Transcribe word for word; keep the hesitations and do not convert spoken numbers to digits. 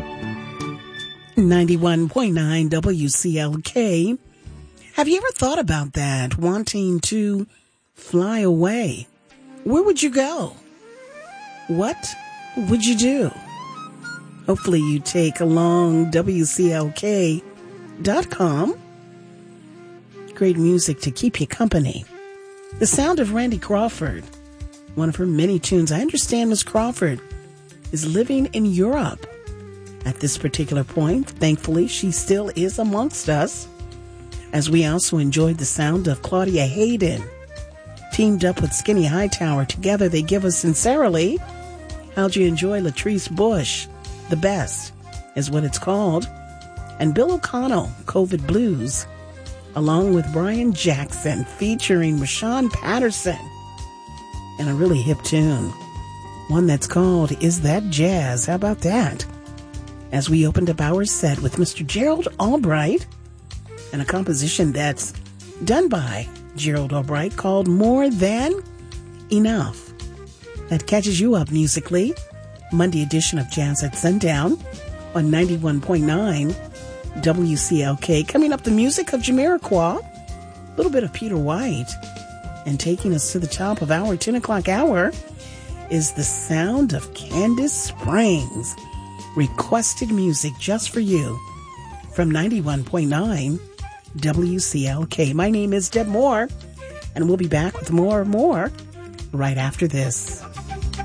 ninety-one point nine W C L K. Have you ever thought about that, wanting to fly away? Where would you go? What would you do? Hopefully you take along W C L K dot com. Great music to keep you company. The sound of Randy Crawford, one of her many tunes. I understand Miss Crawford is living in Europe at this particular point. Thankfully, she still is amongst us, as we also enjoyed the sound of Claudia Hayden, teamed up with Skinny Hightower. Together, they give us Sincerely. How'd you enjoy Latrice Bush? The Best is what it's called. And Bill O'Connell, COVID Blues, along with Brian Jackson, featuring Rashawn Patterson, and a really hip tune, one that's called Is That Jazz? How about that? As we opened up our set with Mister Gerald Albright and a composition that's done by Gerald Albright called More Than Enough. That catches you up musically. Monday edition of Jazz at Sundown on ninety-one point nine W C L K. Coming up, the music of Jamiroquai, a little bit of Peter White, and taking us to the top of our ten o'clock hour is the sound of Candace Springs. Requested music just for you from ninety-one point nine W C L K. My name is Deb Moore, and we'll be back with more and more right after this.